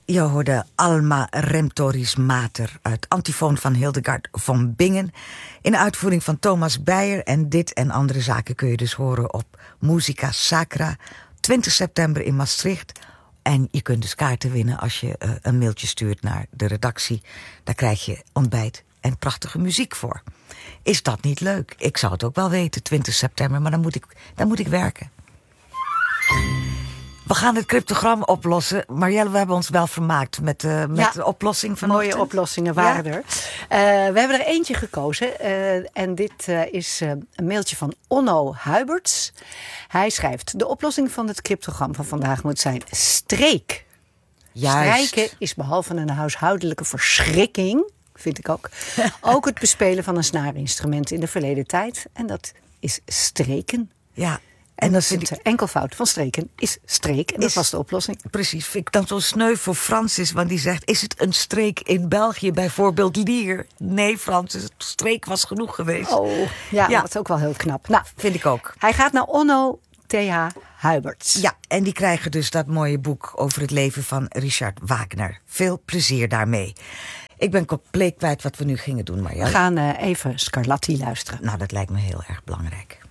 Je hoorde Alma Remtoris Mater uit Antifoon van Hildegard von Bingen in uitvoering van Thomas Beyer. En dit en andere zaken kun je dus horen op Musica Sacra, 20 september in Maastricht. En je kunt dus kaarten winnen als je een mailtje stuurt naar de redactie. Daar krijg je ontbijt en prachtige muziek voor. Is dat niet leuk? Ik zou het ook wel weten, 20 september, maar dan moet ik werken. We gaan het cryptogram oplossen. Marielle, we hebben ons wel vermaakt met de oplossing van mooie oplossingen waren er. We hebben er eentje gekozen. En dit is een mailtje van Onno Huiberts. Hij schrijft: de oplossing van het cryptogram van vandaag moet zijn streek. Juist. Strijken is behalve een huishoudelijke verschrikking, vind ik ook het bespelen van een snaarinstrument in de verleden tijd. En dat is streken. Ja. En dat is het enkelvoud van streken is streek. En dat was de oplossing. Precies. Vind ik dan zo sneu voor Francis. Want die zegt, is het een streek in België? Bijvoorbeeld Lier. Nee, Francis, het streek was genoeg geweest. Oh, ja, dat is ook wel heel knap. Nou, vind ik ook. Hij gaat naar Onno T.H. Huiberts. Ja, en die krijgen dus dat mooie boek over het leven van Richard Wagner. Veel plezier daarmee. Ik ben compleet kwijt wat we nu gingen doen, Marja. We gaan even Scarlatti luisteren. Nou, dat lijkt me heel erg belangrijk.